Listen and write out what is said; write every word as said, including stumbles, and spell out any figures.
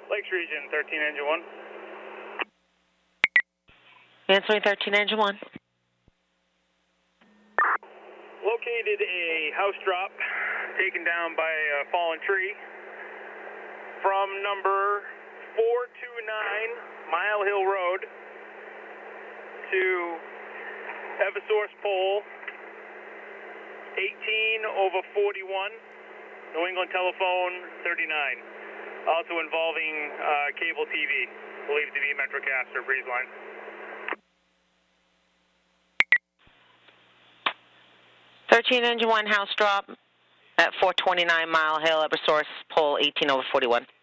Lakes Region, thirteen Engine one. Answering thirteen Engine one. Located a house drop taken down by a fallen tree from number four two nine Mile Hill Road to Eversource Pole eighteen over forty-one, New England Telephone thirty-nine. Also involving uh, cable T V, believed to be Metrocast or Breeze Line. thirteen Engine one, house drop at four twenty-nine Mile Hill, Eversource Pole eighteen over forty-one.